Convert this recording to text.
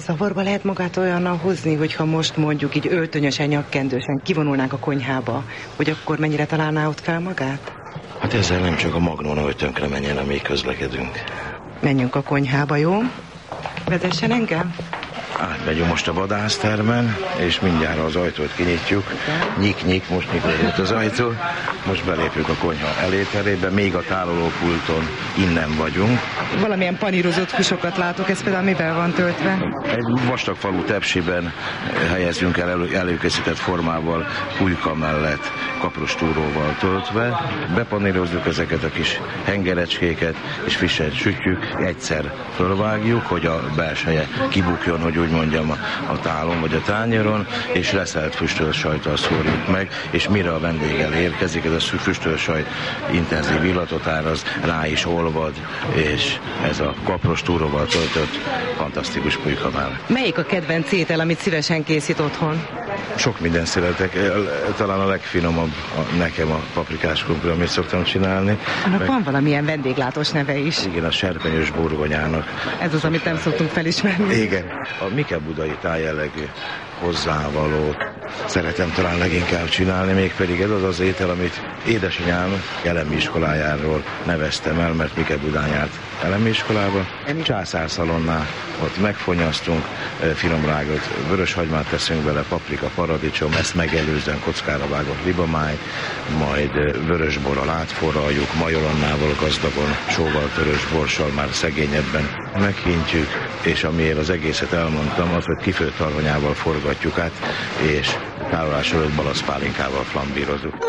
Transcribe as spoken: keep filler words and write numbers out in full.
Zavarba lehet magát olyannal hozni, hogyha most mondjuk így öltönyösen, nyakkendősen kivonulnánk a konyhába, hogy akkor mennyire találná ott fel magát? Hát ezzel nem csak a magnóna, hogy tönkre menjen, amíg közlekedünk. Menjünk a konyhába, jó? Vezessen engem? Átmegyünk most a vadásztermen, és mindjárt az ajtót kinyitjuk. Nyik-nyik, most nyitott az ajtó. Most belépünk a konyha eléterébe, még a tárolópulton innen vagyunk. Valamilyen panírozott húsokat látok, ez például mivel van töltve? Egy vastagfalú tepsiben helyezünk el elő, előkészített formával, pulyka mellett kaprostúróval töltve. Bepanírozzuk ezeket a kis hengerecskéket, és frisset sütjük, egyszer fölvágjuk, hogy a belseje kibukjon, hogy úgy mondjam, a, a tálon vagy a tányéron, és leszelt füstölt sajttal szórjuk meg, és mire a vendég elérkezik, ez a füstölt sajt intenzív illatot áraz, rá is olvad, és ez a kaprostúróval töltött fantasztikus pulyka mellett. Melyik a kedvenc étel, amit szívesen készít otthon? Sok minden szeretek, talán a legfinomabb a, nekem a paprikás krumpli, amit szoktam csinálni. Annak meg van valamilyen vendéglátós neve is. Igen, a serpenyős burgonyának. Ez az, amit nem szoktunk felismerni. Igen, a Mike-budai tájjellegű hozzávalót szeretem talán leginkább csinálni, mégpedig ez az az étel, amit édesanyám elemi iskolájáról neveztem el, mert Mike-Budán járt elemi iskolába. Császárszalonnál ott megfonyasztunk, finomrágott vöröshagymát teszünk bele, paprika, paradicsom, ezt megelőzően kockára vágott libamáj, majd vörösborral átforraljuk, majolannával gazdagon, sóval, törös borssal, már szegényebben meghintjük, és amiért az egészet elmondtam, az, hogy kifőtt arvonyával forgatjuk át, és tárolás előtt balazspálinkával flambírozunk.